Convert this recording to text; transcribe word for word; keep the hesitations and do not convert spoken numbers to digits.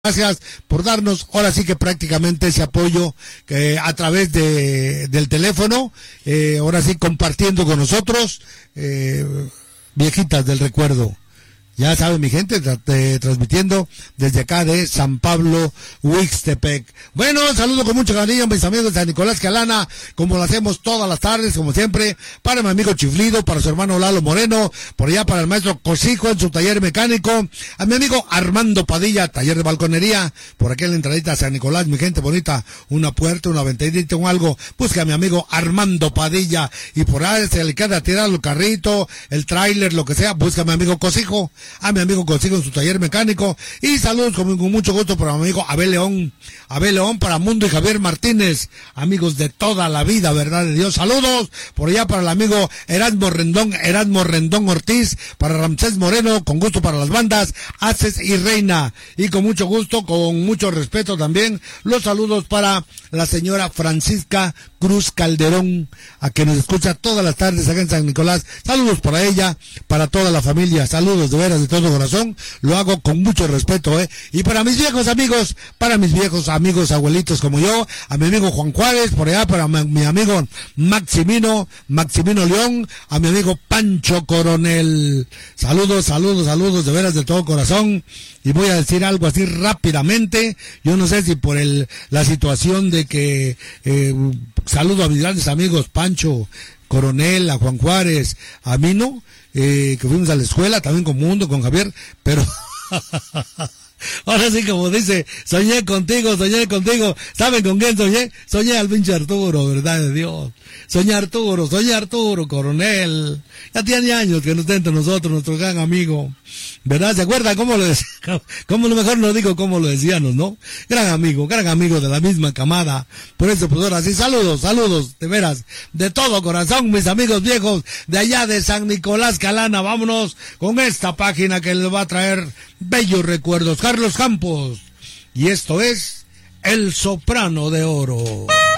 Gracias por darnos ahora sí que prácticamente ese apoyo que a través de del teléfono, eh, ahora sí compartiendo con nosotros, eh, viejitas del recuerdo. Ya saben mi gente, tra eh, transmitiendo desde acá de San Pablo, Huixtepec. Bueno, saludo con mucho cariño a mis amigos de San Nicolás Calana, como lo hacemos todas las tardes, como siempre, para mi amigo Chiflido, para su hermano Lalo Moreno, por allá para el maestro Cosijo en su taller mecánico, a mi amigo Armando Padilla, taller de balconería, por aquí en la entradita a San Nicolás, mi gente bonita, una puerta, una ventanita o algo, busca a mi amigo Armando Padilla, y por ahí se le queda tirar el carrito, el tráiler, lo que sea, busca a mi amigo Cosijo, a mi amigo Consigo en su taller mecánico, y saludos con, con mucho gusto para mi amigo Abel León, Abel León para Mundo y Javier Martínez, amigos de toda la vida, verdad de Dios, saludos por allá para el amigo Erasmo Rendón, Erasmo Rendón Ortiz, para Ramsés Moreno, con gusto para las bandas Haces y Reina, y con mucho gusto, con mucho respeto también, los saludos para la señora Francisca Cruz Calderón, a que nos escucha todas las tardes acá en San Nicolás, saludos para ella, para toda la familia, saludos de veras de todo corazón, lo hago con mucho respeto, eh, y para mis viejos amigos, para mis viejos amigos abuelitos como yo, a mi amigo Juan Juárez, por allá para mi, mi amigo Maximino, Maximino León, a mi amigo Pancho Coronel, saludos, saludos, saludos de veras de todo corazón, y voy a decir algo así rápidamente, yo no sé si por el, la situación de que, eh, saludo a mis grandes amigos Pancho Coronel, a Juan Juárez, a Mino, eh, que fuimos a la escuela también con Mundo, con Javier, pero ahora sí como dice, soñé contigo, soñé contigo, ¿saben con quién soñé? Soñé al pinche Arturo, verdad de Dios, soñé Arturo, soñé Arturo, Coronel, ya tiene años que no está entre nosotros, nuestro gran amigo, ¿verdad? ¿Se acuerdan cómo lo decía? Cómo lo mejor no digo cómo lo decíamos, ¿no? Gran amigo, gran amigo de la misma camada, por eso pues ahora sí, saludos, saludos, de veras, de todo corazón, mis amigos viejos, de allá de San Nicolás Calana, vámonos con esta página que les va a traer bellos recuerdos, Carlos Campos, y esto es El Soprano de Oro.